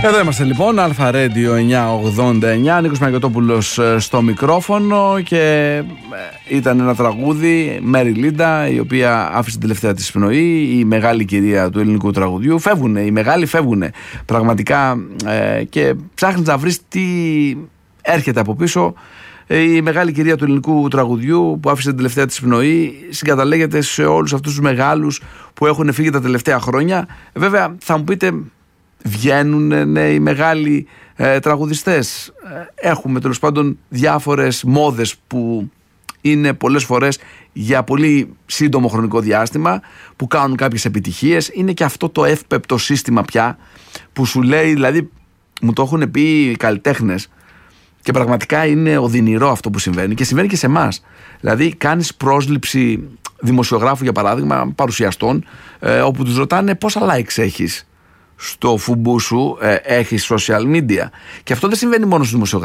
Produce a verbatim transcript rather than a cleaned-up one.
Εδώ είμαστε λοιπόν, Αλφα Radio εννιακόσια ογδόντα εννιά, Νίκος Μαγιωτόπουλος στο μικρόφωνο και ήταν ένα τραγούδι, Μέρι Λίντα, η οποία άφησε την τελευταία της πνοή, η μεγάλη κυρία του ελληνικού τραγουδιού. Φεύγουνε, οι μεγάλοι φεύγουνε πραγματικά ε, και ψάχνεις να βρεις τι έρχεται από πίσω. Η μεγάλη κυρία του ελληνικού τραγουδιού που άφησε την τελευταία της πνοή συγκαταλέγεται σε όλους αυτούς τους μεγάλους που έχουν φύγει τα τελευταία χρόνια. Βέβαια θα μου πείτε, βγαίνουν ναι, οι μεγάλοι ε, τραγουδιστές. Έχουμε τέλος πάντων διάφορες μόδες που είναι πολλές φορές για πολύ σύντομο χρονικό διάστημα, που κάνουν κάποιες επιτυχίες. Είναι και αυτό το εύπεπτο σύστημα πια που σου λέει, δηλαδή μου το έχουν πει οι καλλιτέχνες και πραγματικά είναι οδυνηρό αυτό που συμβαίνει και συμβαίνει και σε εμάς. Δηλαδή κάνεις πρόσληψη δημοσιογράφου, για παράδειγμα, παρουσιαστών, ε, όπου τους ρωτάνε πόσα likes έχεις στο φουμπού σου, ε, έχεις social media. Και αυτό δεν συμβαίνει μόνο στους δημοσιογράφους.